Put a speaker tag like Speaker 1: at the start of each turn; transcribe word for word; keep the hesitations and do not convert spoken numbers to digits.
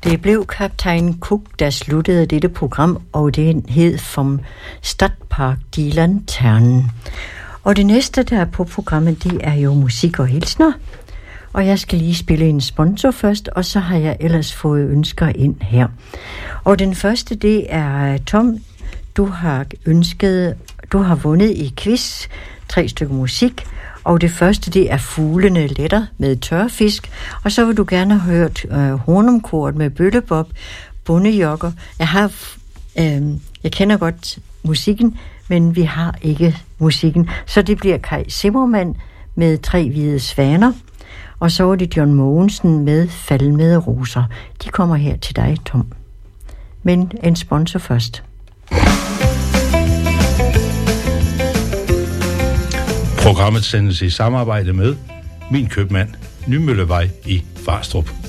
Speaker 1: Det blev kaptajn Cook, der sluttede dette program, og det hed Vom Stadtpark Die Laternen. Og det næste, der er på programmet, det er jo musik og hilsner. Og jeg skal lige spille en sponsor først, og så har jeg ellers fået ønsker ind her. Og den første, det er Tom. Du har ønsket, du har vundet i quiz tre stykker musik. Og det første, det er Fuglene letter med tørfisk. Og så vil du gerne have hørt øh, Hornumkoret med Bøllebob, Bondejokker. Jeg har, øh, jeg kender godt musikken, men vi har ikke musikken. Så det bliver Kai Zimmermann med Tre hvide svaner. Og så er det John Mogensen med Faldende roser. De kommer her til dig, Tom. Men en sponsor først.
Speaker 2: Programmet sendes i samarbejde med Min Købmand, Nymøllevej i Farstrup.